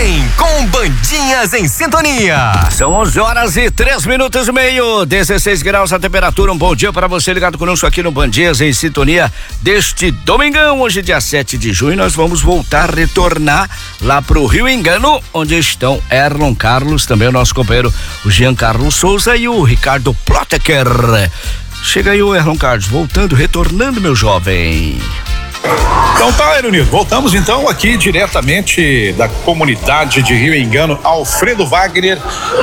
Vem com Bandinhas em Sintonia. São 11h03 e meio, 16 graus a temperatura. Um bom dia para você ligado conosco aqui no Bandinhas em Sintonia deste domingão. Hoje, dia 7 de junho, nós vamos retornar lá pro Rio Engano, onde estão Erlon Carlos, também o nosso companheiro, o Giancarlo Souza e o Ricardo Ploteker. Chega aí o Erlon Carlos, retornando, meu jovem. Então tá, Eronildo, voltamos então aqui diretamente da comunidade de Rio Engano, Alfredo Wagner,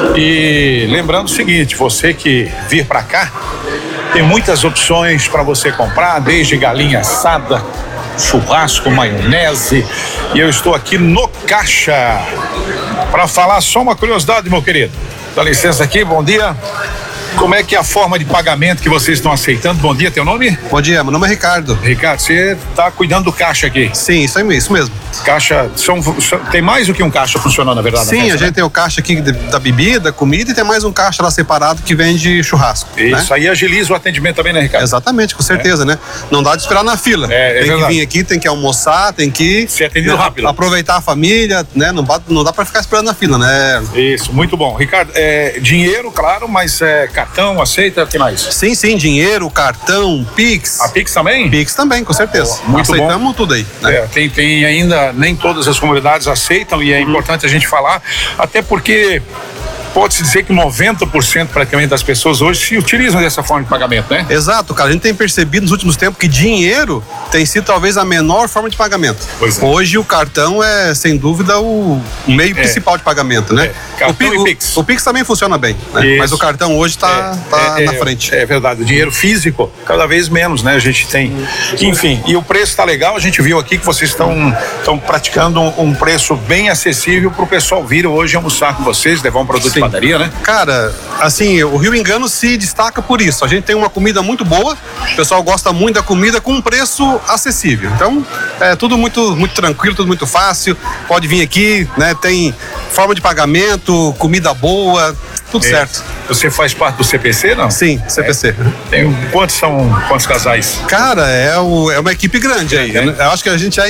e lembrando o seguinte, você que vir pra cá, tem muitas opções para você comprar, desde galinha assada, churrasco, maionese, e eu estou aqui no caixa para falar só uma curiosidade, meu querido. Dá licença aqui, bom dia. Como é que é a forma de pagamento que vocês estão aceitando? Bom dia, teu nome? Bom dia, meu nome é Ricardo. Ricardo, você está cuidando do caixa aqui? Sim, isso mesmo. Caixa, tem mais do que um caixa funcionando, na verdade? Sim, a gente tem o caixa aqui da bebida, comida, e tem mais um caixa lá separado que vende churrasco. Isso, né? Aí agiliza o atendimento também, né, Ricardo? Exatamente, com certeza, né? Não dá de esperar na fila. Tem que vir aqui, tem que almoçar, tem que ser atendido rápido. Aproveitar a família, né? Não dá pra ficar esperando na fila, né? Isso, muito bom. Ricardo, dinheiro, claro, mas cartão, aceita, o que mais? Sim, dinheiro, cartão, Pix. A Pix também? Pix também, com certeza. Muito Aceitamos bom. Tudo aí, né? Tem ainda, nem todas as comunidades aceitam, e é importante a gente falar, até porque pode-se dizer que 90% praticamente das pessoas hoje se utilizam dessa forma de pagamento, né? Exato, cara. A gente tem percebido nos últimos tempos que dinheiro tem sido talvez a menor forma de pagamento. Pois é. Hoje o cartão é, sem dúvida, o meio principal de pagamento, né? Cartão e Pix. O Pix também funciona bem, né? Mas o cartão hoje tá na frente. É verdade. O dinheiro físico, cada vez menos, né? A gente tem. Enfim, e o preço tá legal. A gente viu aqui que vocês estão praticando um preço bem acessível pro pessoal vir hoje almoçar com vocês, levar um produto de padaria, né? Cara, assim, o Rio Engano se destaca por isso. A gente tem uma comida muito boa, o pessoal gosta muito da comida com um preço acessível. Então, é tudo muito tranquilo, tudo muito fácil. Pode vir aqui, né? Tem forma de pagamento, comida boa, tudo certo. Você faz parte do CPC, não? Sim, CPC. Quantos casais? Cara, é uma equipe grande aí. Eu acho que a gente